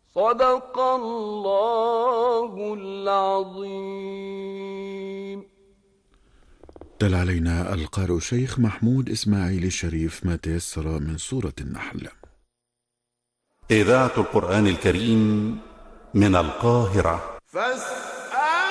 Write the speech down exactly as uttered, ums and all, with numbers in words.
صدق الله العظيم. دل علينا القارئ الشيخ محمود إسماعيل الشريف ما تيسر من سورة النحل. إذاعة القرآن الكريم من القاهرة.